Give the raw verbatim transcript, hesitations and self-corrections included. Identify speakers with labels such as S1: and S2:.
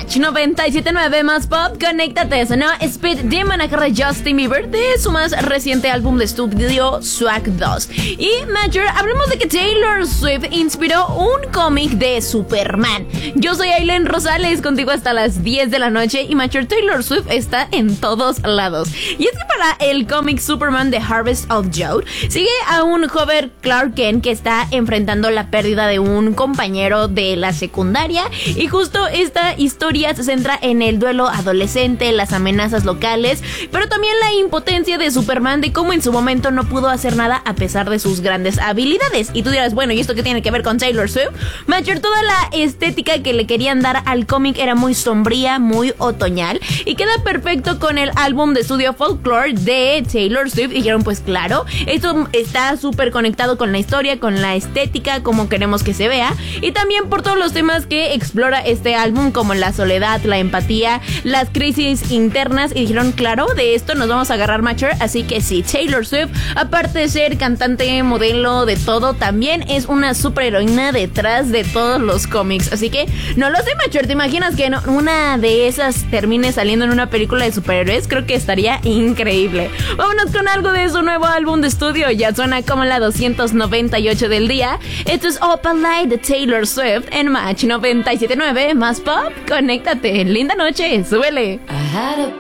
S1: Match noventa y siete punto nueve más pop, conéctate. Sonó Speed Demon a cargo de Justin Bieber de su más reciente álbum de estudio Swag dos. Y Major, hablemos de que Taylor Swift inspiró un cómic de Superman. Yo soy Aileen Rosales, contigo hasta las diez de la noche. Y Major, Taylor Swift está en todos lados. Y es que para el cómic Superman The Harvest of Joe, sigue a un joven Clark Kent que está enfrentando la pérdida de un compañero de la secundaria. Y justo esta historia se centra en el duelo adolescente, las amenazas locales, pero también la impotencia de Superman, de cómo en su momento no pudo hacer nada a pesar de sus grandes habilidades. Y tú dirás, bueno, ¿y esto qué tiene que ver con Taylor Swift? Major, toda la estética que le querían dar al cómic era muy sombría, muy otoñal, y queda perfecto con el álbum de estudio Folklore de Taylor Swift. Dijeron, pues claro, esto está súper conectado con la historia, con la estética, como queremos que se vea, y también por todos los temas que explora este álbum, como la soledad, la empatía, las crisis internas. Y dijeron, claro, de esto nos vamos a agarrar, Major. Así que sí, Taylor Swift, aparte de ser cantante, modelo, de todo, también es una superheroína detrás de todos los cómics. Así que no lo sé, Major, ¿te imaginas que no, una de esas termine saliendo en una película de superhéroes? Creo que estaría increíble. Vámonos con algo de su nuevo álbum de estudio. Ya suena como la doscientos noventa y ocho del día. Esto es Open Light de Taylor Swift en Match noventa y siete punto nueve más pop. Conéctate. Linda noche, súbele.
S2: I had a